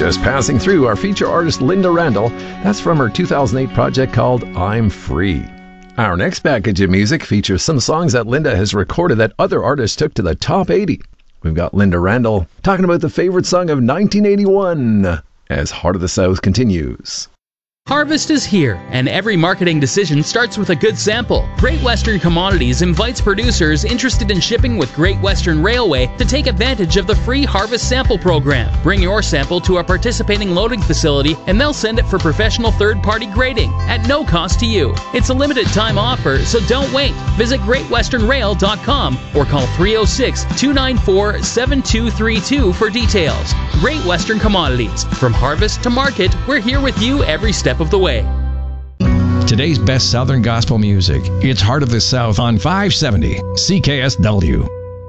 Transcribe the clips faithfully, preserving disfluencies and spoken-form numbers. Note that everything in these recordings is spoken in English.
Just passing through our feature artist Linda Randall. That's from her two thousand eight project called I'm Free. Our next package of music features some songs that Linda has recorded that other artists took to the top eighty. We've got Linda Randall talking about the favorite song of nineteen eighty-one as Heart of the South continues. Harvest is here, and every marketing decision starts with a good sample. Great Western Commodities invites producers interested in shipping with Great Western Railway to take advantage of the free Harvest Sample Program. Bring your sample to a participating loading facility, and they'll send it for professional third-party grading at no cost to you. It's a limited-time offer, so don't wait. Visit great western rail dot com or call three oh six, two nine four, seven two three two for details. Great Western Commodities. From harvest to market, we're here with you every step of the way. Today's best Southern gospel music. It's Heart of the South on five seventy C K S W.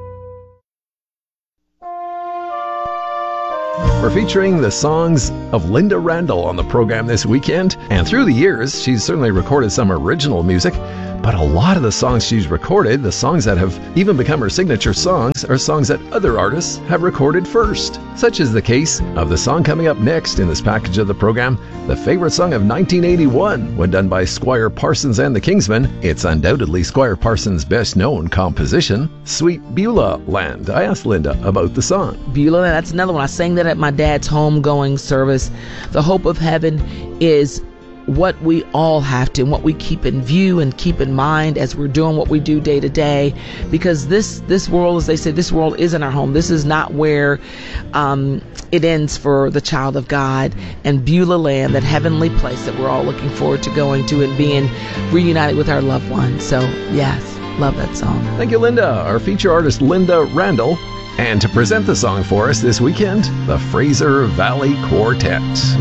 We're featuring the songs of Linda Randall on the program this weekend, and through the years, she's certainly recorded some original music, but a lot of the songs she's recorded, the songs that have even become her signature songs, are songs that other artists have recorded first. Such is the case of the song coming up next in this package of the program, the favorite song of nineteen eighty-one, when done by Squire Parsons and the Kingsmen. It's undoubtedly Squire Parsons' best-known composition, Sweet Beulah Land. I asked Linda about the song. Beulah Land, that's another one. I sang that at my dad's homegoing service. The hope of heaven is what we all have to, and what we keep in view and keep in mind as we're doing what we do day to day, because this this world, as they say, this world isn't our home. This is not where um, it ends for the child of God. And Beulah Land, that heavenly place that we're all looking forward to going to and being reunited with our loved ones. So yes, love that song. Thank you, Linda. Our feature artist, Linda Randall. And to present the song for us this weekend, the Fraser Valley Quartet.